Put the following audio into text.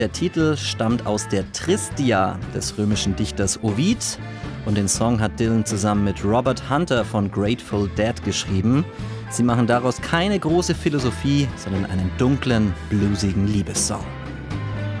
Der Titel stammt aus der Tristia des römischen Dichters Ovid und den Song hat Dylan zusammen mit Robert Hunter von Grateful Dead geschrieben. Sie machen daraus keine große Philosophie, sondern einen dunklen, bluesigen Liebessong.